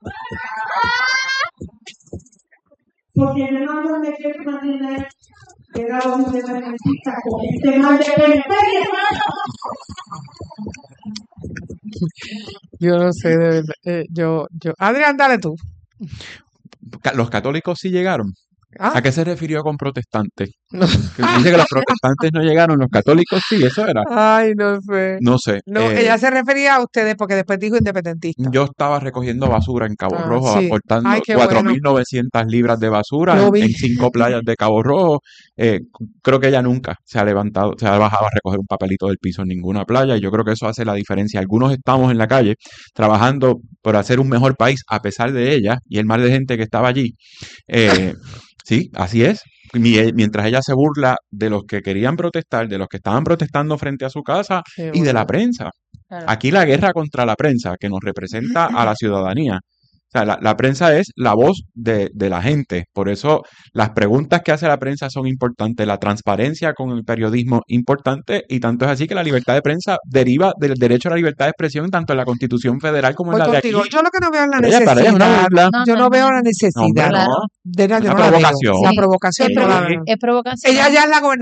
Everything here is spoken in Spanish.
Porque yo no me quiero imaginar que era un independentista con este mal de periferia. Yo no sé, de verdad. Adrián, dale tú. Los católicos sí llegaron. ¿Ah? ¿A qué se refirió con protestantes? No. Que dice que los protestantes no llegaron, los católicos sí, eso era. Ay, no sé. No sé. No, ella se refería a ustedes porque después dijo independentista. Yo estaba recogiendo basura en Cabo Rojo, sí. aportando Ay, qué 4.900 libras de basura Lo vi. en 5 playas de Cabo Rojo. Creo que ella nunca se ha levantado, se ha bajado a recoger un papelito del piso en ninguna playa, y yo creo que eso hace la diferencia. Algunos estamos en la calle trabajando por hacer un mejor país a pesar de ella y el mar de gente que estaba allí. Sí, así es. Mientras ella se burla de los que querían protestar, de los que estaban protestando frente a su casa y de la prensa. Claro. Aquí la guerra contra la prensa, que nos representa a la ciudadanía. O sea, la prensa es la voz de la gente. Por eso las preguntas que hace la prensa son importantes, la transparencia con el periodismo importante, y tanto es así que la libertad de prensa deriva del derecho a la libertad de expresión tanto en la Constitución Federal como en la de aquí. Yo lo que no veo es la Para ella es una necesidad. burla. Yo no veo la necesidad. No, hombre, no. De nada, yo Una no la veo. provocación. La Sí, provocación sí. no la veo. Es provocación. Ella ya es la gobernadora.